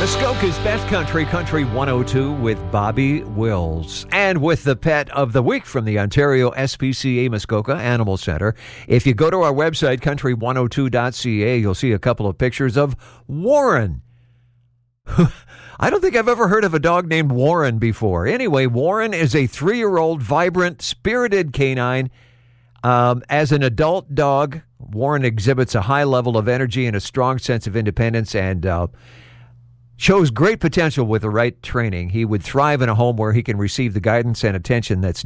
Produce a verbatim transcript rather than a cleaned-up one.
Muskoka's Best Country, Country one oh two with Bobby Wills. And with the pet of the week from the Ontario S P C A Muskoka Animal Center. If you go to our website, country one oh two dot c a, you'll see a couple of pictures of Warren. I don't think I've ever heard of a dog named Warren before. Anyway, Warren is a three-year-old, vibrant, spirited canine. Um, as an adult dog, Warren exhibits a high level of energy and a strong sense of independence and uh, shows great potential with the right training. He would thrive in a home where he can receive the guidance and attention that's